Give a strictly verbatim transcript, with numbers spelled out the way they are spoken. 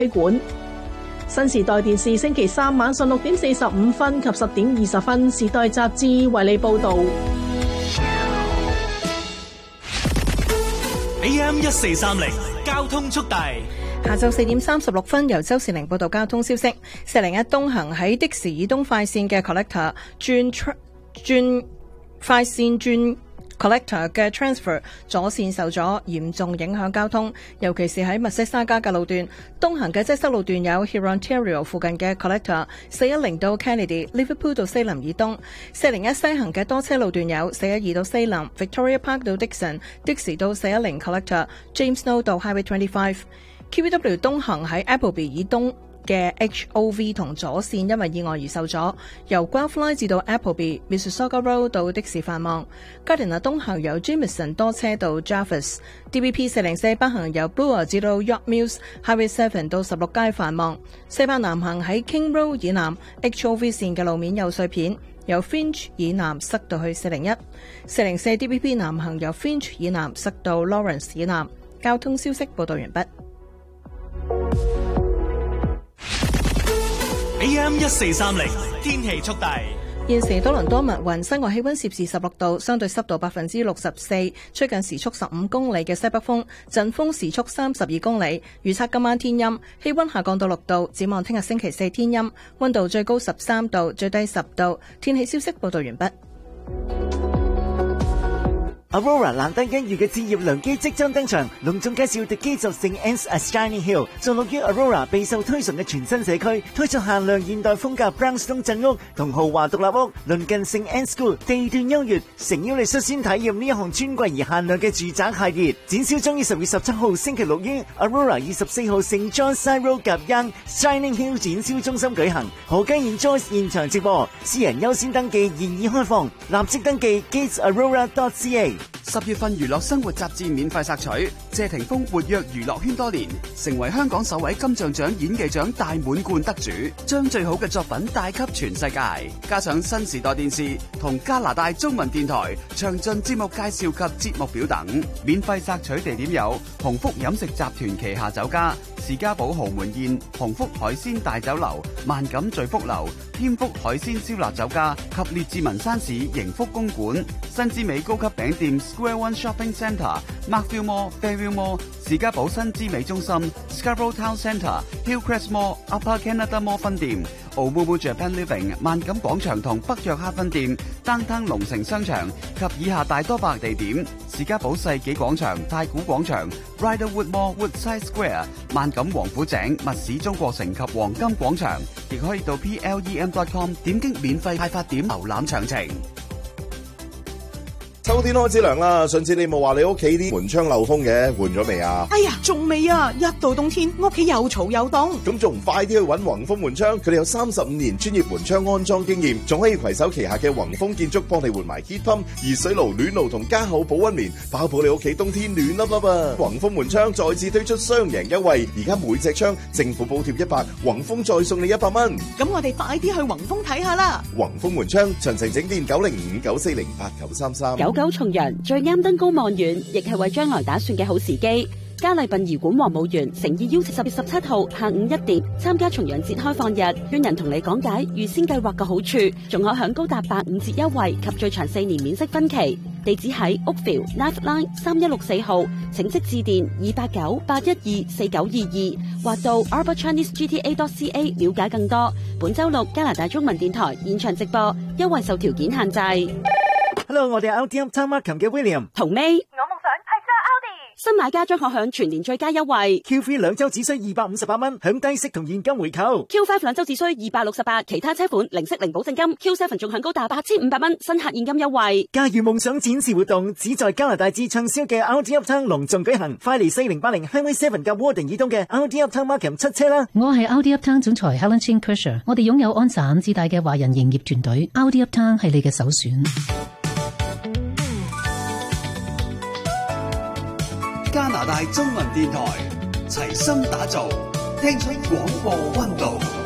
管。新時代電視星期三晚上六點四十五分及十點二十分，時代雜誌為你報道。 A M 一四三零交通速遞。 下晝四點三十六分，由周士玲報道交通消息。四零一東行喺的士以東快線嘅 collector 轉轉快線轉 collector 嘅 transfer 左線受阻，嚴重影響交通，尤其是喺密西沙加嘅路段。東行嘅擠塞路段有 Hurontario 附近嘅 collector 四一零到 Kennedy、Liverpool 到西林以東。四零一西行嘅多車路段有四一二到西林、Victoria Park 到 Dixon、的士到四一零 collector、James Snow 到 Highway 二十五。Q V W 東行喺 Appleby 以東嘅 H O V 同左線因為意外而受阻，由 Guelph 至到 Appleby、Mississauga Road 到的士繁忙。Gardiner 東行由 Jameson 多車到 Jarvis。D B P 四零四北行由 Bloor 至到 York Mills、Highway 七到十六街繁忙。四百南行喺 King Road 以南 H O V 線嘅路面有碎片，由 Finch 以南塞到去四零一。四零四 D B P 南行由 Finch 以南塞到 Lawrence 以南。交通消息報道完畢。 A M 一四三零天氣速遞。 現時多倫多密雲，室外氣溫攝氏十六度，相對濕度百分之六十四，吹近時速十五公里嘅西北風，陣風時速三十二公里。預測今晚天陰，氣溫下降到六度。展望聽日星期四天陰，溫度最高十三度，最低十度。天氣消息報道完畢。 Aurora 難得一遇嘅置業良機即將登場，隆重介紹 The Gates of Saint Anne's at Shining Hill， 坐落於 Aurora 備受推崇嘅全新社區，推出限量現代風格 brownstone 鎮屋同豪華獨立屋，鄰近 Saint Anne's School， 地段優越，誠邀你率先體驗呢一項尊貴而限量嘅住宅系列。展銷將於十月十七號星期六於 Aurora 二十四號 Saint John Side Road 夾 Yonge Shining Hill 展銷中心舉行，何家燕 Joyce 現場直播，私人優先登記現已開放，立即登記 gatesaurora dot c a。 十月份娛樂生活雜誌免費索取，謝霆鋒活躍娛樂圈多年，成為香港首位金像獎演技獎大滿貫得主，將最好嘅作品帶給全世界。加上新時代電視同加拿大中文電台詳盡節目介紹及節目表等，免費索取地點有鴻福飲食集團旗下酒家、士嘉堡豪門宴、鴻福海鮮大酒樓、萬錦聚福樓、添福海鮮燒臘酒家及列治文山市盈福公館、新之美高級餅店 Square One Shopping Centre、Markville Mall、Fairview Mall、士嘉堡新之美中心、Scarborough Town Centre、Hillcrest Mall、Upper Canada Mall 分店、Omumu Japan Living 萬錦廣場同北約克分店、Downtown 龍城商場及以下大多百地點，士嘉堡世紀廣場、太古廣場、Riderwood Mall Woodside Square、萬錦王府井、密市中國城及黃金廣場，亦可以到 P L E M dot com 點擊免費派發點瀏覽詳情。 秋天開始涼啦，上次你冇話你屋企啲門窗漏風嘅，換咗未啊？ 哎呀，仲未啊！一到冬天，屋企又嘈又凍。 咁仲唔快啲去揾宏豐門窗？佢哋有三十五年專業門窗安裝經驗，仲可以攜手旗下嘅宏豐建築幫你換埋 heat pump、熱水爐、暖爐同加厚保溫棉，包保你屋企冬天暖粒粒啊！宏豐門窗再次推出雙贏優惠，而家每隻窗政府補貼一百，宏豐再送你一百蚊。 咁我哋快啲去宏豐睇下啦！ 宏豐門窗詳情整電九零五九四零八九三三。 九九重陽最啱登高望遠，亦係為將來打算嘅好時機。嘉麗殯儀館黃墓園誠意邀請十月十七號下午一點參加重陽節開放日，專人同你講解預先計劃嘅好處，仲可享高達八五折優惠及最長四年免息分期。地址喺 Oakville Knife Line 三一六四號，請即致電二八九八一二四九二二或到 Arbor Chinese G T A dot C A 了解更多。本周六加拿大中文電台現場直播，優惠受條件限制。 Hello， 我哋係 Altium Town Markham 嘅 William 同 May。我夢想係揸 Audi， 新買家將可享全年最佳優惠。 Q 三 兩周只需二百五十八蚊，享低息同現金回購。 Q 五 兩周只需二百六十八，其他車款零息零保證金。Q 七 仲享高達八千五百蚊新客現金優惠。 駕馭夢想展示活動只在加拿大至暢銷嘅 Audi Uptown 隆重舉行，快嚟四零八零 Highway 七及 Warden 以東嘅 Audi Uptown Markham 七車啦！ 我係 Audi Uptown 總裁 Helen Chin Kersher， 我哋擁有安省至大嘅華人營業團隊 ，Audi Uptown 係你嘅首選。 加拿大中文電台齊心打造，聽出廣播溫度。